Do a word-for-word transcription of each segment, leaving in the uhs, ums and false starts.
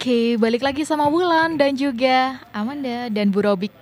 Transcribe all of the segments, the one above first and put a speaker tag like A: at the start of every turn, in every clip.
A: Oke, balik lagi sama Wulan dan juga Amanda dan Bu Robik.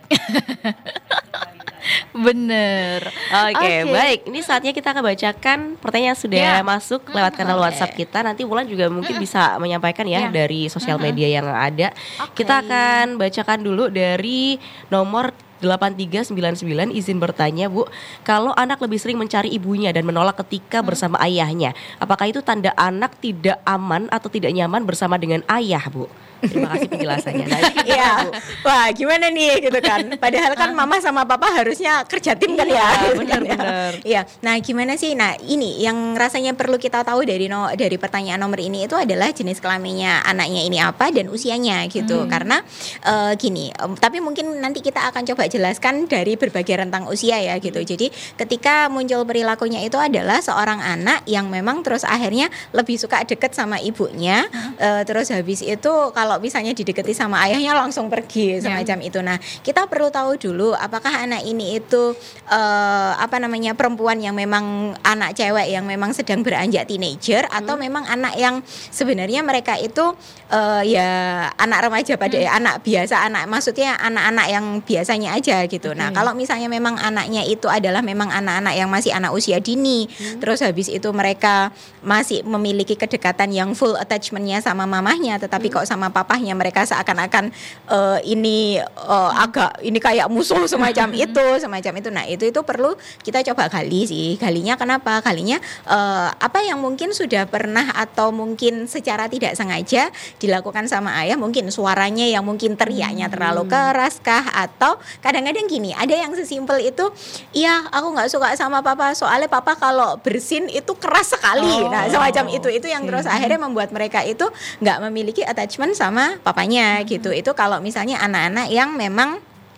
A: Bener.
B: Oke,
A: Oke.
B: baik. Ini saatnya kita akan bacakan pertanyaan yang sudah
A: Ya.
B: masuk lewat kanal
A: Oke.
B: WhatsApp kita. Nanti Wulan juga mungkin bisa menyampaikan ya
A: Ya.
B: dari sosial
A: Mm-mm.
B: media yang ada.
A: Oke.
B: Kita akan bacakan dulu dari nomor delapan tiga sembilan sembilan. Izin bertanya, Bu, kalau anak lebih sering mencari ibunya dan menolak ketika bersama ayahnya, apakah itu tanda anak tidak aman atau tidak nyaman bersama dengan ayah, Bu? Terima kasih penjelasannya. Nah, ini gimana,
C: Iya,
B: Bu?
C: wah gimana nih gitu kan. Padahal kan mama sama papa harusnya kerja tim kan ya.
B: Iya,
C: gitu kan ya.
B: benar-benar.
C: Iya, nah gimana sih? Nah ini yang rasanya perlu kita tahu dari no, dari pertanyaan nomor ini itu adalah jenis kelaminnya anaknya ini apa dan usianya gitu.
A: Hmm.
C: Karena eh, gini, em, tapi mungkin nanti kita akan coba jelaskan dari berbagai rentang usia ya gitu. Jadi ketika muncul perilakunya itu adalah seorang anak yang memang terus akhirnya lebih suka deket sama ibunya, eh, terus habis itu kalau misalnya dideketi sama ayahnya langsung pergi semacam itu. Nah, kita perlu tahu dulu apakah anak ini itu eh, apa namanya perempuan yang memang anak cewek yang memang sedang beranjak teenager atau memang anak yang sebenarnya mereka itu eh, ya anak remaja pada ya, anak biasa, anak maksudnya anak-anak yang biasanya aja gitu. Nah, kalau misalnya memang anaknya itu adalah memang anak-anak yang masih anak usia dini, terus habis itu mereka masih memiliki kedekatan yang full attachment-nya sama mamahnya, tetapi kok sama papahnya mereka seakan-akan eh, ini eh, agak ini kayak musuh semacam itu, semacam itu. Nah, itu itu perlu kita coba gali sih. Galinya kenapa? Galinya eh, apa yang mungkin sudah pernah atau mungkin secara tidak sengaja dilakukan sama ayah, mungkin suaranya yang mungkin teriaknya terlalu keras kah, atau kadang-kadang gini, ada yang sesimpel itu, iya aku nggak suka sama papa soalnya papa kalau bersin itu keras sekali.
B: Oh,
C: Nah, semacam itu itu yang
B: oke.
C: terus akhirnya membuat mereka itu nggak memiliki attachment sama papanya gitu. Itu kalau misalnya anak-anak yang memang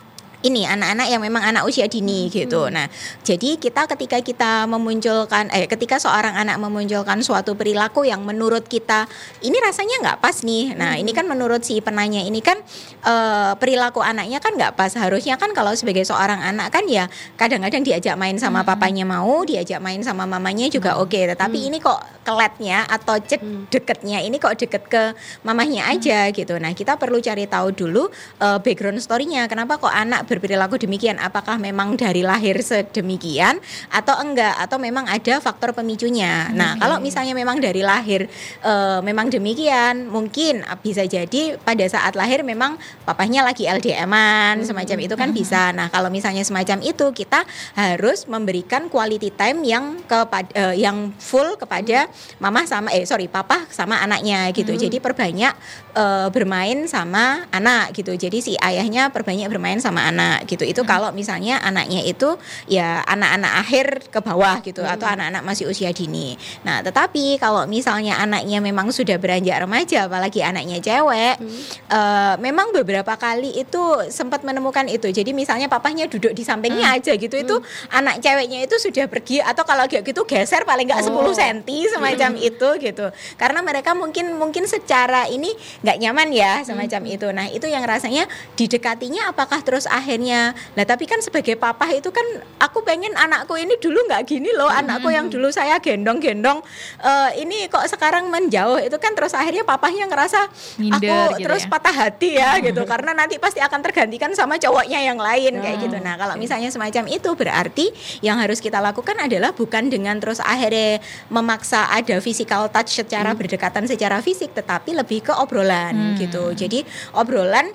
C: ini anak-anak yang memang anak usia dini gitu. Nah, jadi kita ketika kita memunculkan eh ketika seorang anak memunculkan suatu perilaku yang menurut kita ini rasanya nggak pas nih. Nah, ini kan menurut si penanya ini kan eh, perilaku anaknya kan nggak pas. Harusnya kan kalau sebagai seorang anak kan ya kadang-kadang diajak main sama papanya mau, diajak main sama mamanya juga oke. Tetapi ini kok keletnya atau cek deketnya ini kok deket ke mamahnya aja gitu. Nah, kita perlu cari tahu dulu eh, background story-nya. Kenapa kok anak berperilaku demikian? Apakah memang dari lahir sedemikian atau enggak, atau memang ada faktor pemicunya? Nah, kalau misalnya memang dari lahir e, memang demikian, mungkin bisa jadi pada saat lahir memang papahnya lagi L D M-an semacam itu kan bisa. Nah, kalau misalnya semacam itu kita harus memberikan quality time yang kepada e, yang full kepada mama sama eh sorry papa sama anaknya gitu. Jadi perbanyak e, bermain sama anak gitu. Jadi si ayahnya perbanyak bermain sama anak gitu. Itu kalau misalnya anaknya itu ya anak-anak akhir ke bawah gitu, atau anak-anak masih usia dini. Nah, tetapi kalau misalnya anaknya memang sudah beranjak remaja, apalagi anaknya cewek, eh, memang beberapa kali itu sempat menemukan itu. Jadi misalnya papahnya duduk di sampingnya aja gitu, itu anak ceweknya itu sudah pergi, atau kalau kayak gitu geser paling nggak sepuluh senti semacam itu gitu. Karena mereka mungkin mungkin secara ini nggak nyaman ya semacam itu. Nah, itu yang rasanya didekatinya apakah terus akhirnya, nah tapi kan sebagai papa itu kan aku pengen anakku ini dulu nggak gini loh, anakku yang dulu saya gendong-gendong eh, ini kok sekarang menjauh, itu kan terus akhirnya papahnya ngerasa
A: Minder
C: aku
A: gitu
C: terus
A: ya.
C: patah hati ya gitu, karena nanti pasti akan tergantikan sama cowoknya yang lain kayak gitu. Nah, kalau misalnya semacam itu berarti yang harus kita lakukan adalah bukan dengan terus akhirnya memaksa ada physical touch secara berdekatan secara fisik, tetapi lebih ke obrolan gitu. Jadi obrolan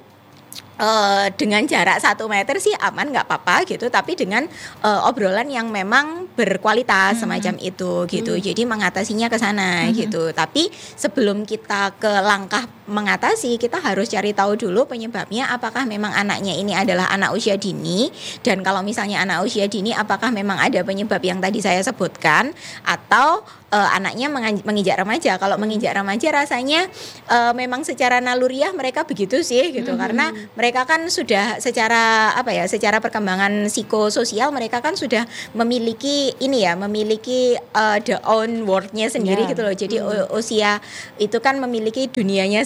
C: Uh, dengan jarak satu meter sih aman, nggak apa-apa gitu, tapi dengan uh, obrolan yang memang berkualitas semacam itu gitu. Jadi mengatasinya ke sana gitu. Tapi sebelum kita ke langkah mengatasi, kita harus cari tahu dulu penyebabnya, apakah memang anaknya ini adalah anak usia dini, dan kalau misalnya anak usia dini apakah memang ada penyebab yang tadi saya sebutkan, atau uh, anaknya menginjak remaja. Kalau menginjak remaja rasanya uh, memang secara naluriah mereka begitu sih gitu, karena mereka kan sudah secara apa ya, secara perkembangan psikososial mereka kan sudah memiliki ini ya, memiliki uh, the own world-nya sendiri
B: Yeah.
C: gitu loh. Jadi u- usia itu kan memiliki dunianya sendiri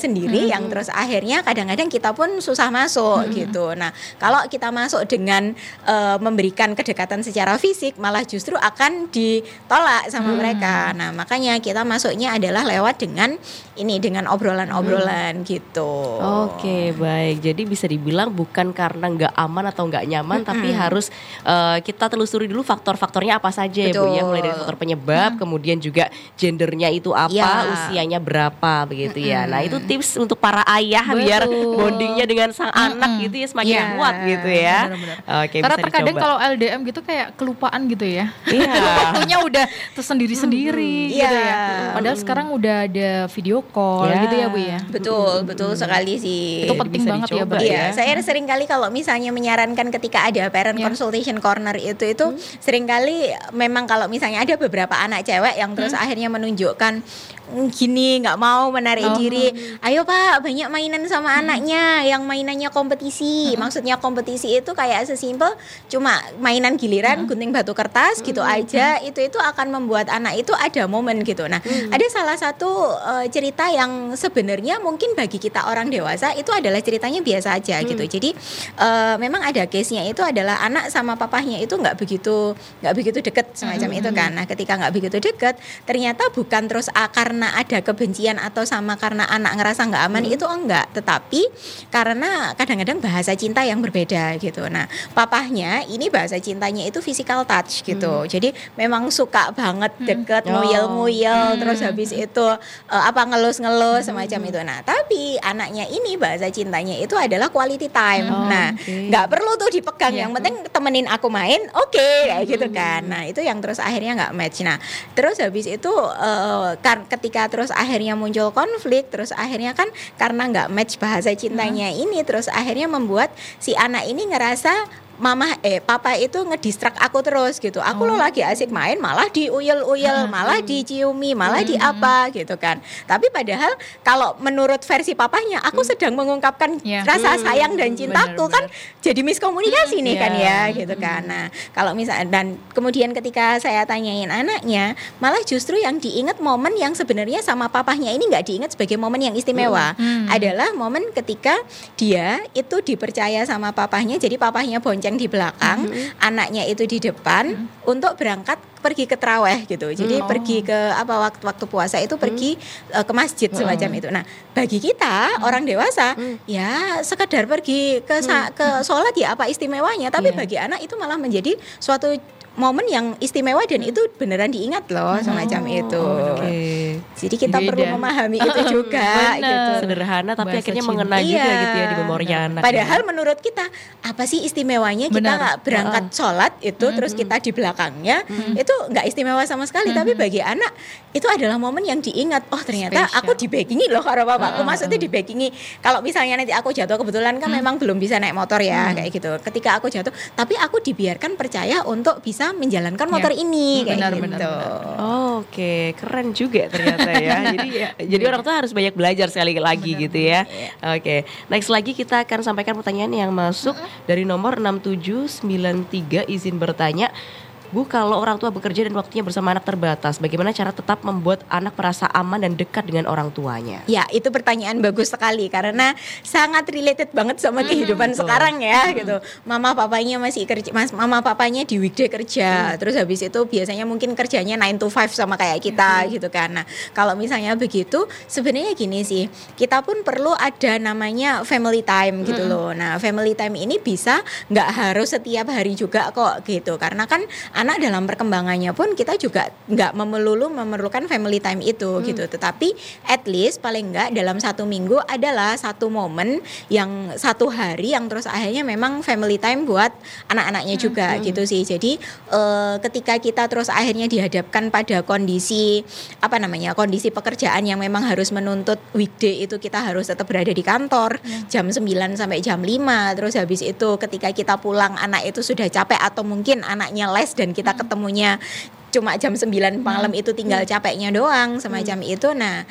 C: sendiri
A: Hmm.
C: yang terus akhirnya kadang-kadang kita pun susah masuk
A: Hmm.
C: gitu. Nah, kalau kita masuk dengan uh, memberikan kedekatan secara fisik malah justru akan ditolak sama
A: Hmm.
C: mereka. Nah, makanya kita masuknya adalah lewat dengan ini dengan obrolan-obrolan gitu.
B: Oke, baik. Jadi bisa dibilang bukan karena nggak aman atau nggak nyaman, tapi harus uh, kita telusuri dulu faktor-faktornya apa saja ya Bu ya, mulai dari faktor penyebab, kemudian juga gendernya itu apa,
C: Ya.
B: usianya berapa begitu ya. Nah, itu tips untuk para ayah biar
A: Betul.
B: bondingnya dengan sang anak gitu ya semakin
C: Ya.
B: kuat gitu ya.
A: Benar-benar.
B: Oke,
A: Karena
B: bisa
A: terkadang
B: dicoba.
A: kalau L D M gitu kayak kelupaan gitu ya.
B: Iya.
A: Waktunya udah tersendiri-sendiri gitu
C: Iya.
A: ya. Padahal sekarang udah ada video call
B: Ya.
A: gitu ya Bu ya.
C: Betul, betul sekali sih.
A: Itu
B: Jadi
A: penting
B: bisa
A: banget ya
B: dicoba
A: Bang.
C: Iya,
B: ya.
C: saya sering kali kalau misalnya menyarankan ketika ada parent
A: Ya.
C: consultation corner itu itu sering kali memang kalau misalnya ada beberapa anak cewek yang terus akhirnya menunjukkan "Mm, gini nggak mau menarik
A: Oh.
C: diri, ayo Pak banyak mainan sama anaknya yang mainannya kompetisi. Maksudnya kompetisi itu kayak sesimpel cuma mainan giliran gunting batu kertas gitu aja, itu itu akan membuat anak itu ada momen gitu. Nah, ada salah satu uh, cerita yang sebenarnya mungkin bagi kita orang dewasa itu adalah ceritanya biasa aja gitu. Jadi uh, memang ada case-nya itu adalah anak sama papahnya itu nggak begitu nggak begitu deket semacam itu kan. Nah, ketika nggak begitu deket, ternyata bukan terus ah, karena ada kebencian atau sama karena anak ngerasa nggak aman itu enggak, tetapi karena kadang-kadang bahasa cinta yang berbeda gitu. Nah, papahnya ini bahasa cintanya itu physical touch gitu. Jadi memang suka banget deket,
B: Oh.
C: nguyel-nguyel, terus habis itu uh, apa ngelus-ngelus semacam itu. Nah, tapi anaknya ini bahasa cintanya itu adalah quality time.
B: Oh,
C: Nah,
B: oke.
C: nggak perlu tuh dipegang,
A: Iya.
C: yang penting temenin aku main, oke kayak gitu kan. Nah, itu yang terus akhirnya nggak match. Nah, terus habis itu uh, kan ketika terus akhirnya muncul konflik, terus akhirnya kan karena nggak match bahasa cintanya ini, terus akhirnya membuat si anak ini ngerasa mama eh papa itu ngedistrak aku terus gitu. Aku lo lagi asik main malah diuyel-uyel, malah diciumi, malah di apa gitu kan. Tapi padahal kalau menurut versi papanya aku sedang mengungkapkan
A: Ya.
C: rasa sayang dan cintaku kan
A: Benar-benar.
C: jadi miskomunikasi nih
A: Ya.
C: kan ya gitu kan. Nah, kalau misalnya dan kemudian ketika saya tanyain anaknya, malah justru yang diingat momen yang sebenarnya sama papahnya ini nggak diingat sebagai momen yang istimewa.
A: Hmm.
C: Adalah momen ketika dia itu dipercaya sama papahnya, jadi papahnya bonceng di belakang, anaknya itu di depan untuk berangkat pergi ke traweh gitu. Jadi
A: Hmm.
C: pergi ke apa waktu-waktu puasa itu pergi uh, ke masjid semacam itu. Nah, bagi kita orang dewasa ya sekedar pergi ke sa- ke sholat ya apa istimewanya, tapi
A: Iya.
C: bagi anak itu malah menjadi suatu momen yang istimewa dan itu beneran diingat loh semacam itu.
B: Oke.
C: Jadi kita
A: Beda.
C: perlu memahami itu juga
A: Bener.
C: gitu.
B: Sederhana tapi
A: Bahasa
B: akhirnya
A: cinta.
B: mengena juga gitu ya di memorinya anak.
C: Padahal menurut kita apa sih istimewanya kita
A: Benar.
C: nggak berangkat sholat itu terus kita di belakangnya itu nggak istimewa sama sekali. Tapi bagi anak itu adalah momen yang diingat. Oh ternyata
A: Spesial.
C: aku di backingi loh karena bapakku. Maksudnya di backingi. Kalau misalnya nanti aku jatuh kebetulan kan memang belum bisa naik motor ya kayak gitu. Ketika aku jatuh, tapi aku dibiarkan percaya untuk bisa menjalankan
A: Ya.
C: motor ini kayak
A: Benar,
C: gitu.
A: benar, benar.
B: Oh, Oke, keren juga ternyata ya. Jadi ya, jadi orang tua harus banyak belajar sekali lagi gitu ya. Oke, next lagi kita akan sampaikan pertanyaan yang masuk dari nomor enam tujuh sembilan tiga izin bertanya. Bu, kalau orang tua bekerja dan waktunya bersama anak terbatas, bagaimana cara tetap membuat anak merasa aman dan dekat dengan orang tuanya?
C: Ya, itu pertanyaan bagus sekali karena sangat related banget sama kehidupan
B: betul.
C: sekarang ya gitu. Mama papanya masih kerja, mas, mama papanya di weekday kerja. Terus habis itu biasanya mungkin kerjanya nine to five sama kayak kita gitu kan. Nah, kalau misalnya begitu sebenarnya gini sih, kita pun perlu ada namanya family time gitu loh. Nah, family time ini bisa nggak harus setiap hari juga kok gitu. Karena kan anak dalam perkembangannya pun kita juga nggak memelulu memerlukan family time itu gitu. Tetapi at least paling nggak dalam satu minggu adalah satu momen yang satu hari yang terus akhirnya memang family time buat anak-anaknya juga gitu sih. Jadi eh, ketika kita terus akhirnya dihadapkan pada kondisi apa namanya kondisi pekerjaan yang memang harus menuntut weekday itu kita harus tetap berada di kantor jam sembilan sampai jam lima. Terus habis itu ketika kita pulang anak itu sudah capek atau mungkin anaknya les dan kita ketemunya cuma jam sembilan malam itu tinggal capeknya doang semacam itu. Nah,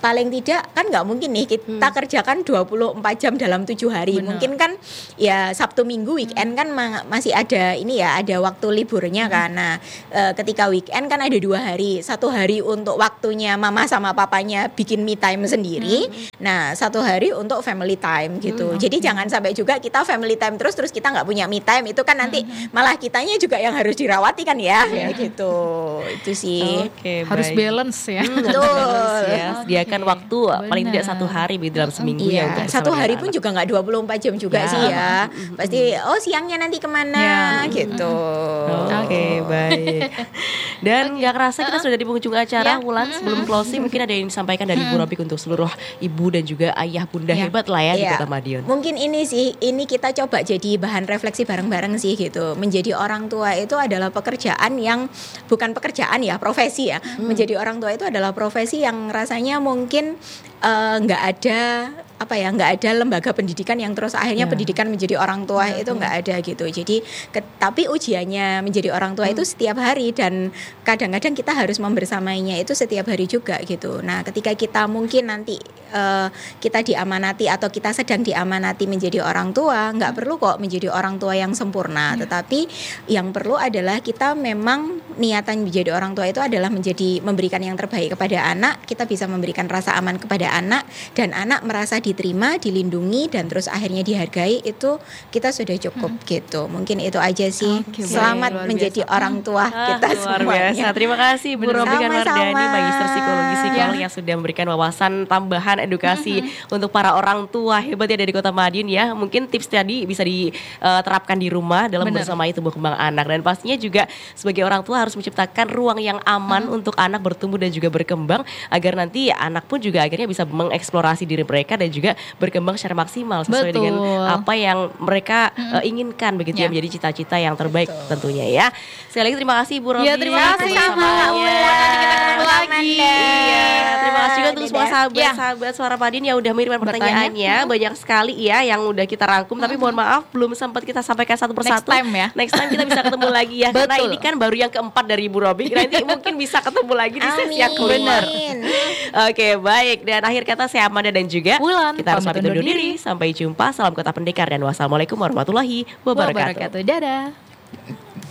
C: paling tidak kan nggak mungkin nih kita hmm. kerjakan dua puluh empat jam dalam tujuh hari. Benar. Mungkin kan ya Sabtu Minggu weekend hmm. kan ma- masih ada ini ya, ada waktu liburnya hmm. kan. Nah, e, ketika weekend kan ada dua hari. Satu hari untuk waktunya mama sama papanya bikin me time sendiri. Hmm. Nah, satu hari untuk family time gitu. Hmm. Jadi hmm. jangan sampai juga kita family time terus terus kita nggak punya me time, itu kan nanti hmm. malah kitanya juga yang harus dirawati kan ya. Ya gitu. Itu sih.
A: Okay, harus baik. balance ya.
B: Hmm, betul ya. Sediakan okay. waktu Bener. paling tidak satu hari dalam seminggu
C: iya.
B: ya untuk
C: satu hari pun anak. Juga nggak dua puluh empat jam juga ya. sih ya. Pasti oh siangnya nanti kemana ya. gitu.
B: Oke okay, baik. Dan nggak okay. kerasa kita sudah di penghujung acara. Ya. Wulan sebelum closing mungkin ada yang disampaikan dari Ibu Robik untuk seluruh ibu dan juga ayah bunda ya. hebat lah ya, ya di Kota Madiun.
C: Mungkin ini sih ini kita coba jadi bahan refleksi bareng-bareng sih gitu. Menjadi orang tua itu adalah pekerjaan yang bukan pekerjaan ya, profesi ya. Hmm. Menjadi orang tua itu adalah profesi yang rasanya mungkin nggak uh, ada apa ya nggak ada lembaga pendidikan yang terus akhirnya yeah. pendidikan menjadi orang tua yeah. itu nggak ada gitu. Jadi ke, tapi ujiannya menjadi orang tua hmm. itu setiap hari dan kadang-kadang kita harus membersamainya itu setiap hari juga gitu. Nah ketika kita mungkin nanti uh, kita diamanati atau kita sedang diamanati menjadi orang tua, nggak hmm. perlu kok menjadi orang tua yang sempurna. Yeah. Tetapi yang perlu adalah kita memang niatan menjadi orang tua itu adalah menjadi memberikan yang terbaik kepada anak. Kita bisa memberikan rasa aman kepada anak dan anak merasa diterima, dilindungi dan terus akhirnya dihargai, itu kita sudah cukup hmm. gitu. Mungkin itu aja sih. Okay, selamat baik, menjadi biasa. orang tua ah, kita luar semuanya.
B: Biasa. Terima kasih Bu Robik Mardani, Magister Psikologi Psikolog ya. yang sudah memberikan wawasan tambahan edukasi mm-hmm. untuk para orang tua hebat ya dari Kota Madiun ya. Mungkin tips tadi bisa diterapkan di rumah dalam Bener. bersamai tumbuh kembang anak, dan pastinya juga sebagai orang tua harus menciptakan ruang yang aman hmm. untuk anak bertumbuh dan juga berkembang agar nanti anak pun juga akhirnya bisa mengeksplorasi diri mereka dan juga berkembang secara maksimal sesuai Betul. dengan apa yang mereka hmm. uh, inginkan begitu ya. ya menjadi cita-cita yang terbaik Betul. tentunya ya. Sekali lagi terima kasih Bu Robik.
A: Ya, terima kasih sama
C: Nanti kita ketemu lagi.
B: Iya, terima kasih juga untuk semua sahabat-sahabat ya. Suara Madiun yang udah mengirimkan pertanyaannya. Hmm. Banyak sekali ya yang udah kita rangkum hmm. tapi mohon maaf belum sempat kita sampaikan satu persatu.
A: Next time ya.
B: Next time kita bisa ketemu lagi ya. Karena ini kan baru yang keempat dari Bu Robik. Nanti mungkin bisa ketemu lagi di sesi yang kelima. Oke, baik. Dan akhir kata saya Amanda dan juga
A: Wulan.
B: Kita harus pamit undur diri. Sampai jumpa. Salam Kota Pendekar dan wassalamualaikum warahmatullahi wabarakatuh.
A: wabarakatuh. Dadah.